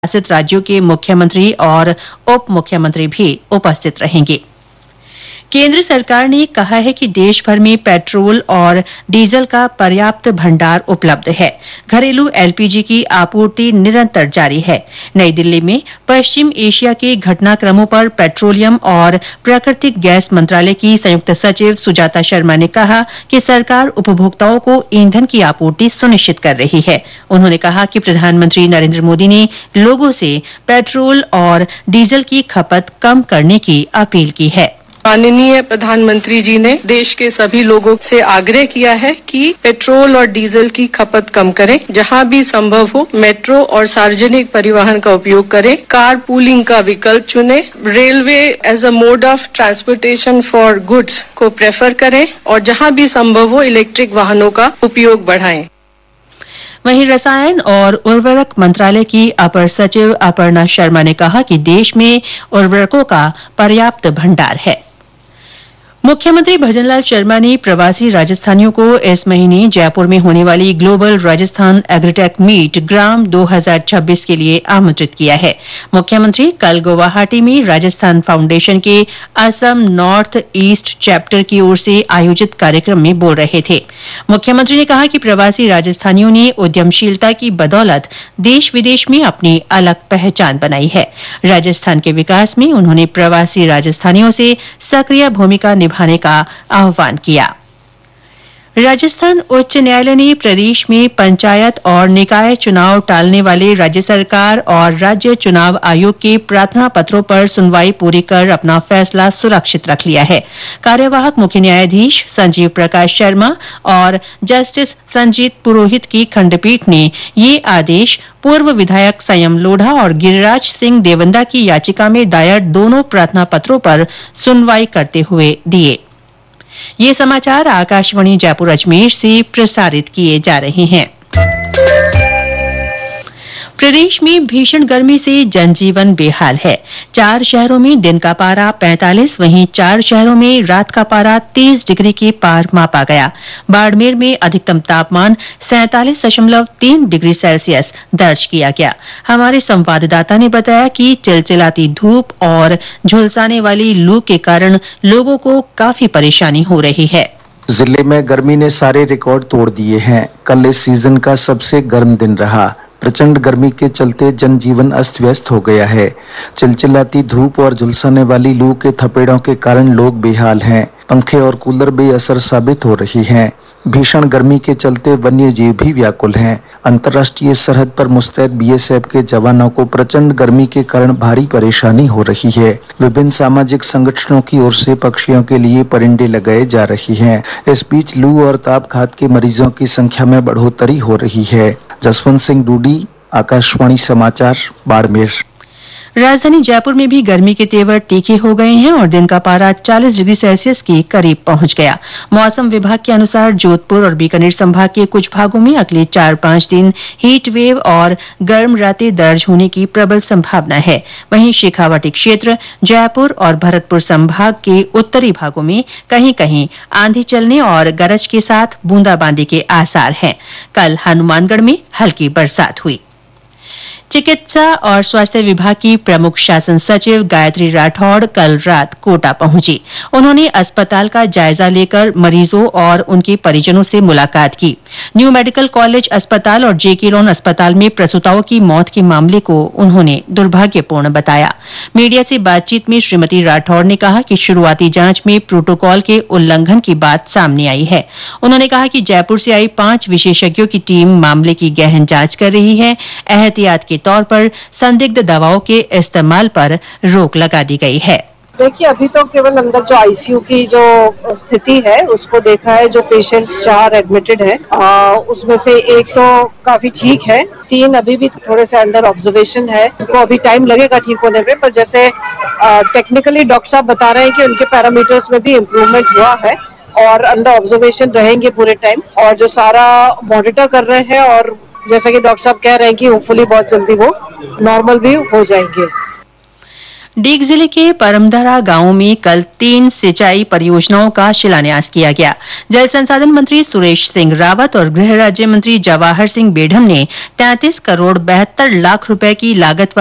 शासित राज्यों के मुख्यमंत्री और उप मुख्यमंत्री भी उपस्थित रहेंगे। केंद्र सरकार ने कहा है कि देश भर में पेट्रोल और डीजल का पर्याप्त भंडार उपलब्ध है। घरेलू एलपीजी की आपूर्ति निरंतर जारी है। नई दिल्ली में पश्चिम एशिया के घटनाक्रमों पर पेट्रोलियम और प्राकृतिक गैस मंत्रालय की संयुक्त सचिव सुजाता शर्मा ने कहा कि सरकार उपभोक्ताओं को ईंधन की आपूर्ति सुनिश्चित कर रही है। उन्होंने कहा कि प्रधानमंत्री नरेंद्र मोदी ने लोगों से पेट्रोल और डीजल की खपत कम करने की अपील की है। माननीय प्रधानमंत्री जी ने देश के सभी लोगों से आग्रह किया है कि पेट्रोल और डीजल की खपत कम करें। जहां भी संभव हो मेट्रो और सार्वजनिक परिवहन का उपयोग करें। कार पूलिंग का विकल्प चुनें। Railway as a mode of transportation for goods को प्रेफर करें और जहां भी संभव हो इलेक्ट्रिक वाहनों का उपयोग बढ़ाएं। वहीं रसायन और उर्वरक मंत्रालय की अपर सचिव अपर्णा शर्मा ने कहा कि देश में उर्वरकों का पर्याप्त भंडार है। मुख्यमंत्री भजनलाल शर्मा ने प्रवासी राजस्थानियों को इस महीने जयपुर में होने वाली ग्लोबल राजस्थान एग्रीटेक मीट ग्राम 2026 के लिए आमंत्रित किया है। मुख्यमंत्री कल गुवाहाटी में राजस्थान फाउंडेशन के असम नॉर्थ ईस्ट चैप्टर की ओर से आयोजित कार्यक्रम में बोल रहे थे। मुख्यमंत्री ने कहा कि प्रवासी राजस्थानियों ने उद्यमशीलता की बदौलत देश विदेश में अपनी अलग पहचान बनाई है। राजस्थान के विकास में उन्होंने प्रवासी राजस्थानियों से सक्रिय भूमिका निभाने का आह्वान किया। राजस्थान उच्च न्यायालय ने प्रदेश में पंचायत और निकाय चुनाव टालने वाले राज्य सरकार और राज्य चुनाव आयोग के प्रार्थना पत्रों पर सुनवाई पूरी कर अपना फैसला सुरक्षित रख लिया है। कार्यवाहक मुख्य न्यायाधीश संजीव प्रकाश शर्मा और जस्टिस संजीत पुरोहित की खंडपीठ ने ये आदेश पूर्व विधायक संयम लोढ़ा और गिरिराज सिंह देवंदा की याचिका में दायर दोनों प्रार्थना पत्रों पर सुनवाई करते हुए दिए। ये समाचार आकाशवाणी जयपुर अजमेर से प्रसारित किए जा रहे हैं। प्रदेश में भीषण गर्मी से जनजीवन बेहाल है। 4 शहरों में दिन का पारा 45, वहीं 4 शहरों में रात का पारा 30 डिग्री के पार मापा गया। बाड़मेर में अधिकतम तापमान 47.3 डिग्री सेल्सियस दर्ज किया गया। हमारे संवाददाता ने बताया कि चिलचिलाती धूप और झुलसाने वाली लू के कारण लोगों को काफी परेशानी हो रही है। जिले में गर्मी ने सारे रिकॉर्ड तोड़ दिए हैं। कल इस सीजन का सबसे गर्म दिन रहा। प्रचंड गर्मी के चलते जनजीवन अस्त व्यस्त हो गया है। चिलचिलाती धूप और झुलसाने वाली लू के थपेड़ों के कारण लोग बेहाल हैं। पंखे और कूलर बेअसर साबित हो रही हैं। भीषण गर्मी के चलते वन्य जीव भी व्याकुल हैं। अंतर्राष्ट्रीय सरहद पर मुस्तैद बीएसएफ के जवानों को प्रचंड गर्मी के कारण भारी परेशानी हो रही है। विभिन्न सामाजिक संगठनों की ओर से पक्षियों के लिए परिंदे लगाए जा रही हैं। इस बीच लू और ताप के मरीजों की संख्या में बढ़ोतरी हो रही है। जसवंत सिंह डूडी, आकाशवाणी समाचार, बाड़मेर। राजधानी जयपुर में भी गर्मी के तेवर तीखे हो गए हैं और दिन का पारा 40 डिग्री सेल्सियस के करीब पहुंच गया। मौसम विभाग के अनुसार जोधपुर और बीकानेर संभाग के कुछ भागों में अगले 4-5 दिन हीट वेव और गर्म रातें दर्ज होने की प्रबल संभावना है। वहीं शेखावाटी क्षेत्र, जयपुर और भरतपुर संभाग के उत्तरी भागों में कहीं कहीं आंधी चलने और गरज के साथ बूंदाबांदी के आसार हैं। कल हनुमानगढ़ में हल्की बरसात हुई। चिकित्सा और स्वास्थ्य विभाग की प्रमुख शासन सचिव गायत्री राठौड़ कल रात कोटा पहुंची। उन्होंने अस्पताल का जायजा लेकर मरीजों और उनके परिजनों से मुलाकात की। न्यू मेडिकल कॉलेज अस्पताल और जेके लोन अस्पताल में प्रसूताओं की मौत के मामले को उन्होंने दुर्भाग्यपूर्ण बताया। मीडिया से बातचीत में श्रीमती राठौड़ ने कहा कि शुरुआती जांच में प्रोटोकॉल के उल्लंघन की बात सामने आई है। उन्होंने कहा कि जयपुर से आई 5 विशेषज्ञों की टीम मामले की गहन जांच कर रही है। एहतियात के तौर पर संदिग्ध दवाओं के इस्तेमाल पर रोक लगा दी गई है। देखिए, अभी तो केवल अंदर जो आईसीयू की जो स्थिति है उसको देखा है। जो पेशेंट्स 4 एडमिटेड है उसमें से एक तो काफी ठीक है, 3 अभी भी थोड़े से अंडर ऑब्जर्वेशन है। उनको अभी टाइम लगेगा ठीक होने में, पर जैसे टेक्निकली डॉक्टर साहब बता रहे हैं कि उनके पैरामीटर्स में भी इम्प्रूवमेंट हुआ है और अंडर ऑब्जर्वेशन रहेंगे पूरे टाइम, और जो सारा मॉनिटर कर रहे हैं और जैसा कि डॉक्टर साहब कह रहे हैं कि होपफुली बहुत जल्दी वो नॉर्मल भी हो जाएंगे। डीग जिले के परमदरा गांव में कल 3 सिंचाई परियोजनाओं का शिलान्यास किया गया। जल संसाधन मंत्री सुरेश सिंह रावत और गृह राज्य मंत्री जवाहर सिंह बेढम ने 33 करोड़ 72 लाख रुपए की लागत